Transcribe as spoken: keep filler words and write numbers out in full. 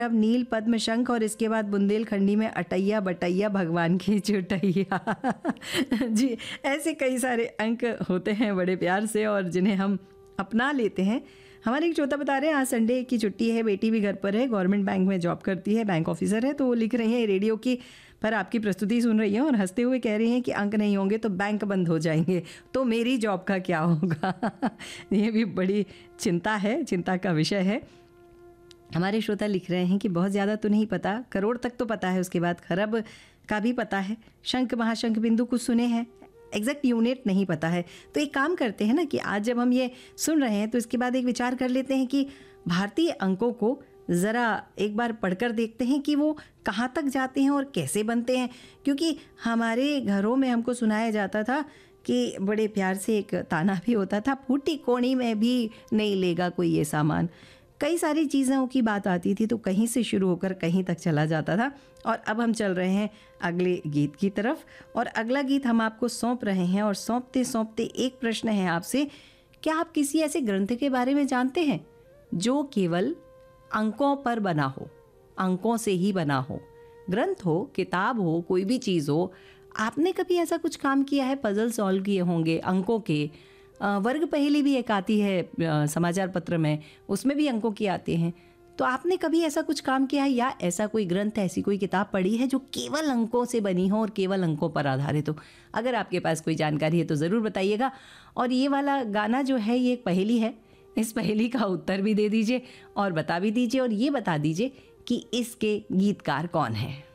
अब नील पद्म शंख और इसके बाद बुंदेलखंडी में अटैया बटैया भगवान की चुटैया। जी, ऐसे कई सारे अंक होते हैं बड़े प्यार से और जिन्हें हम अपना लेते हैं। हमारे एक श्रोता बता रहे हैं आज संडे की छुट्टी है, बेटी भी घर पर है, गवर्नमेंट बैंक में जॉब करती है, बैंक ऑफिसर है, तो वो लिख रही हैं रेडियो की पर आपकी प्रस्तुति सुन रही है और हंसते हुए कह रही हैं कि अंक नहीं होंगे तो बैंक बंद हो जाएंगे, तो मेरी जॉब का क्या होगा। ये भी बड़ी चिंता है, चिंता का विषय है। हमारे श्रोता लिख रहे हैं कि बहुत ज़्यादा तो नहीं पता, करोड़ तक तो पता है, उसके बाद खरब का भी पता है, शंख महाशंख बिंदु कुछ सुने हैं, एग्जैक्ट यूनिट नहीं पता है। तो एक काम करते हैं ना कि आज जब हम ये सुन रहे हैं तो इसके बाद एक विचार कर लेते हैं कि भारतीय अंकों को ज़रा एक बार पढ़कर देखते हैं कि वो कहाँ तक जाते हैं और कैसे बनते हैं। क्योंकि हमारे घरों में हमको सुनाया जाता था कि बड़े प्यार से एक ताना भी होता था, फूटी कोणी में भी नहीं लेगा कोई ये सामान। कई सारी चीज़ों की बात आती थी तो कहीं से शुरू होकर कहीं तक चला जाता था। और अब हम चल रहे हैं अगले गीत की तरफ और अगला गीत हम आपको सौंप रहे हैं और सौंपते सौंपते एक प्रश्न है आपसे, क्या आप किसी ऐसे ग्रंथ के बारे में जानते हैं जो केवल अंकों पर बना हो, अंकों से ही बना हो? ग्रंथ हो, किताब हो, कोई भी चीज़ हो, आपने कभी ऐसा कुछ काम किया है? पजल सॉल्व किए होंगे अंकों के। वर्ग पहेली भी एक आती है समाचार पत्र में, उसमें भी अंकों की आते हैं। तो आपने कभी ऐसा कुछ काम किया है या ऐसा कोई ग्रंथ, ऐसी कोई किताब पढ़ी है जो केवल अंकों से बनी हो और केवल अंकों पर आधारित हो? अगर आपके पास कोई जानकारी है तो ज़रूर बताइएगा। और ये वाला गाना जो है ये एक पहेली है, इस पहेली का उत्तर भी दे दीजिए और बता भी दीजिए और ये बता दीजिए कि इसके गीतकार कौन है।